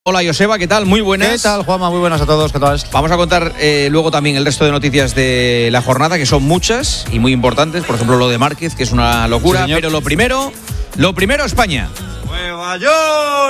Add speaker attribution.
Speaker 1: Hola Joseba, ¿qué tal? Muy buenas.
Speaker 2: ¿Qué tal, Juanma? Muy buenas a todos, ¿qué tal?
Speaker 1: Vamos a contar luego también el resto de noticias de la jornada, que son muchas y muy importantes. Por ejemplo, lo de Márquez, que es una locura.
Speaker 2: Sí,
Speaker 1: pero lo primero, España.
Speaker 3: ¡Nueva York!